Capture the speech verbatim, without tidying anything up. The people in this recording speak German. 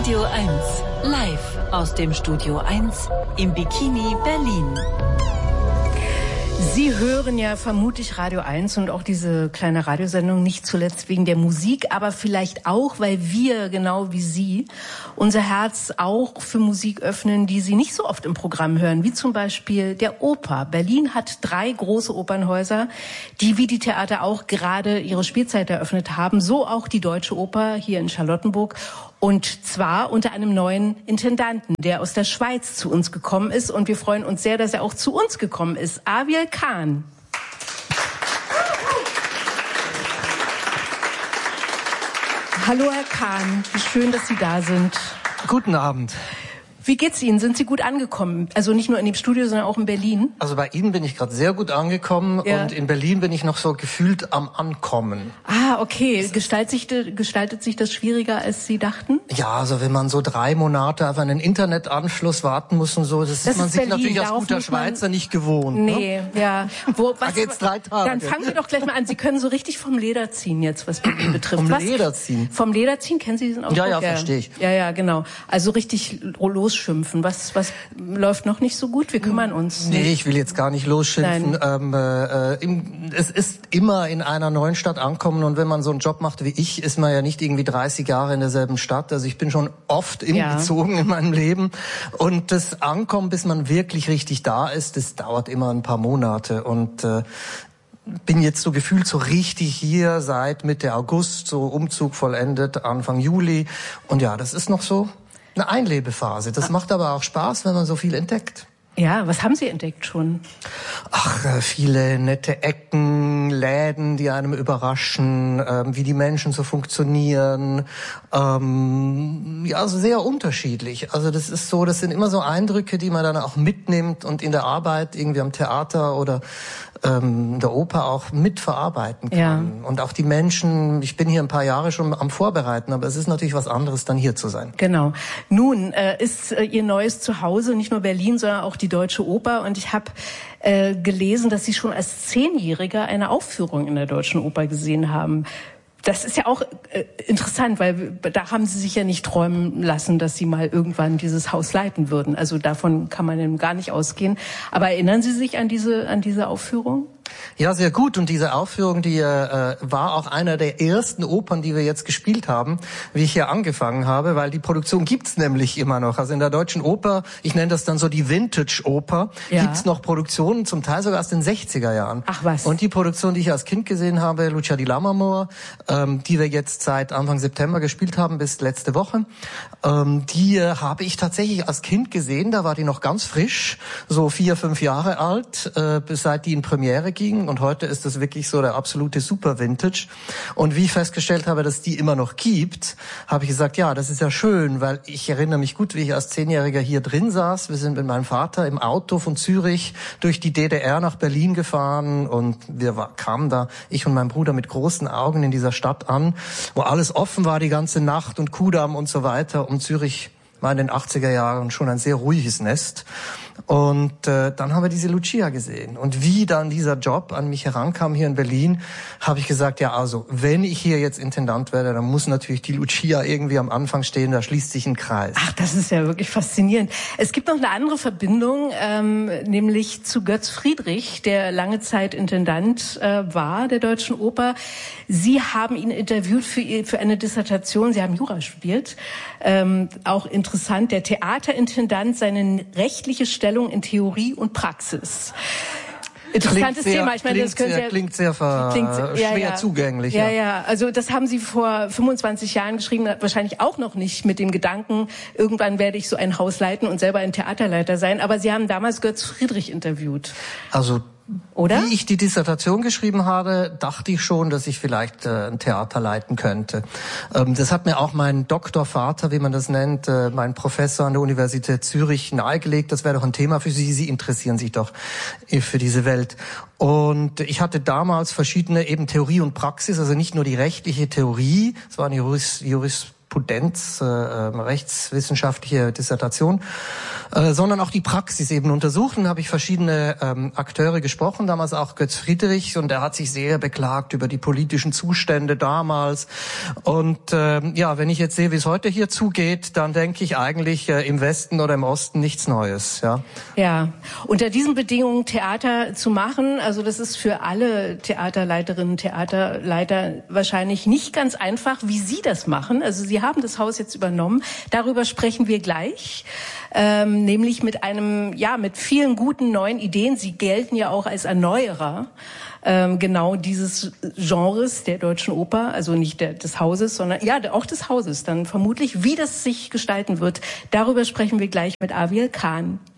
Radio eins, live aus dem Studio eins im Bikini Berlin. Sie hören ja vermutlich Radio eins und auch diese kleine Radiosendung nicht zuletzt wegen der Musik, aber vielleicht auch, weil wir, genau wie Sie, unser Herz auch für Musik öffnen, die Sie nicht so oft im Programm hören, wie zum Beispiel der Oper. Berlin hat drei große Opernhäuser, die wie die Theater auch gerade ihre Spielzeit eröffnet haben, so auch die Deutsche Oper hier in Charlottenburg. Und zwar unter einem neuen Intendanten, der aus der Schweiz zu uns gekommen ist. Und wir freuen uns sehr, dass er auch zu uns gekommen ist. Aviel Khan. Hallo, Herr Khan. Wie schön, dass Sie da sind. Guten Abend. Wie geht's Ihnen? Sind Sie gut angekommen? Also nicht nur in dem Studio, sondern auch in Berlin? Also bei Ihnen bin ich gerade sehr gut angekommen, ja. Und in Berlin bin ich noch so gefühlt am Ankommen. Ah, okay. Gestaltet sich, gestaltet sich das schwieriger, als Sie dachten? Ja, also wenn man so drei Monate auf einen Internetanschluss warten muss und so, das, das ist man ist sich Berlin. Natürlich als Darauf guter Schweizer nicht gewohnt. Nee, ne? ja. Wo, was, da geht's drei Tage. Dann fangen wir doch gleich mal an. Sie können so richtig vom Leder ziehen jetzt, was Berlin betrifft. Vom was? Leder ziehen? Vom Leder ziehen, kennen Sie diesen Ausdruck? Ja, ja, verstehe ich. Ja, ja, genau. Also richtig losschimpfen. Was Was läuft noch nicht so gut? Wir kümmern uns. Nee, ich will jetzt gar nicht losschimpfen. Ähm, äh, im, es ist immer in einer neuen Stadt ankommen, und wenn man so einen Job macht wie ich, ist man ja nicht irgendwie dreißig Jahre in derselben Stadt. Also ich bin schon oft umgezogen ja. in meinem Leben, und das Ankommen, bis man wirklich richtig da ist, das dauert immer ein paar Monate, und äh, bin jetzt so gefühlt so richtig hier seit Mitte August, so Umzug vollendet, Anfang Juli, und ja, das ist noch so eine Einlebephase. Das macht aber auch Spaß, wenn man so viel entdeckt. Ja, was haben Sie entdeckt schon? Ach, viele nette Ecken, Läden, die einem überraschen, ähm, wie die Menschen so funktionieren. Ähm, ja, also sehr unterschiedlich. Also das ist so, das sind immer so Eindrücke, die man dann auch mitnimmt und in der Arbeit irgendwie am Theater oder ähm, der Oper auch mitverarbeiten kann. Ja. Und auch die Menschen, ich bin hier ein paar Jahre schon am Vorbereiten, aber es ist natürlich was anderes, dann hier zu sein. Genau. Nun äh, ist äh, Ihr neues Zuhause nicht nur Berlin, sondern auch die Deutsche Oper, und ich habe äh, gelesen, dass Sie schon als Zehnjähriger eine Aufführung in der Deutschen Oper gesehen haben. Das ist ja auch äh, interessant, weil da haben Sie sich ja nicht träumen lassen, dass Sie mal irgendwann dieses Haus leiten würden. Also davon kann man eben gar nicht ausgehen. Aber erinnern Sie sich an diese an diese Aufführung? Ja, sehr gut. Und diese Aufführung, die äh, war auch einer der ersten Opern, die wir jetzt gespielt haben, wie ich hier angefangen habe, weil die Produktion gibt's nämlich immer noch. Also in der Deutschen Oper, ich nenne das dann so die Vintage-Oper, ja. gibt's noch Produktionen, zum Teil sogar aus den sechziger Jahren. Ach was. Und die Produktion, die ich als Kind gesehen habe, Lucia di Lammermoor, ähm, die wir jetzt seit Anfang September gespielt haben, bis letzte Woche, ähm, die äh, habe ich tatsächlich als Kind gesehen. Da war die noch ganz frisch, so vier, fünf Jahre alt, äh, bis seit die in Premiere ging. Und heute ist das wirklich so der absolute Super-Vintage. Und wie ich festgestellt habe, dass die immer noch gibt, habe ich gesagt, ja, das ist ja schön, weil ich erinnere mich gut, wie ich als Zehnjähriger hier drin saß. Wir sind mit meinem Vater im Auto von Zürich durch die D D R nach Berlin gefahren, und wir war, kamen da, ich und mein Bruder, mit großen Augen in dieser Stadt an, wo alles offen war die ganze Nacht und Kudamm und so weiter. Und Zürich war in den achtziger Jahren schon ein sehr ruhiges Nest. Und äh, dann haben wir diese Lucia gesehen. Und wie dann dieser Job an mich herankam hier in Berlin, habe ich gesagt, ja, also wenn ich hier jetzt Intendant werde, dann muss natürlich die Lucia irgendwie am Anfang stehen, da schließt sich ein Kreis. Ach, das ist ja wirklich faszinierend. Es gibt noch eine andere Verbindung, ähm, nämlich zu Götz Friedrich, der lange Zeit Intendant äh, war der Deutschen Oper. Sie haben ihn interviewt für, für eine Dissertation, Sie haben Jura studiert. Ähm, auch interessant, der Theaterintendant, seine rechtliche Stellung in Theorie und Praxis. Interessantes sehr, Thema. Ich meine, das klingt, sehr, klingt sehr ver, klingt sehr, schwer ja, ja. zugänglich. Ja, ja, ja. Also das haben Sie vor fünfundzwanzig Jahren geschrieben, wahrscheinlich auch noch nicht mit dem Gedanken, irgendwann werde ich so ein Haus leiten und selber ein Theaterleiter sein. Aber Sie haben damals Götz Friedrich interviewt. Also Oder? Wie ich die Dissertation geschrieben habe, dachte ich schon, dass ich vielleicht äh, ein Theater leiten könnte. Ähm, das hat mir auch mein Doktorvater, wie man das nennt, äh, mein Professor an der Universität Zürich nahegelegt. Das wäre doch ein Thema für Sie. Sie interessieren sich doch für diese Welt. Und ich hatte damals verschiedene eben Theorie und Praxis, also nicht nur die rechtliche Theorie, es war eine Juris, Juris Jurisprudenz, äh, rechtswissenschaftliche Dissertation, äh, sondern auch die Praxis eben untersuchen. Habe ich verschiedene ähm, Akteure gesprochen, damals auch Götz Friedrich, und er hat sich sehr beklagt über die politischen Zustände damals. Und äh, ja, wenn ich jetzt sehe, wie es heute hier zugeht, dann denke ich eigentlich äh, im Westen oder im Osten nichts Neues. Ja. Ja, unter diesen Bedingungen Theater zu machen, also das ist für alle Theaterleiterinnen, Theaterleiter wahrscheinlich nicht ganz einfach, wie Sie das machen. Also Sie haben das Haus jetzt übernommen. Darüber sprechen wir gleich, ähm, nämlich mit einem, ja, mit vielen guten neuen Ideen. Sie gelten ja auch als Erneuerer ähm, genau dieses Genres der Deutschen Oper, also nicht der, des Hauses, sondern ja auch des Hauses. Dann vermutlich, wie das sich gestalten wird. Darüber sprechen wir gleich mit Aviel Khan.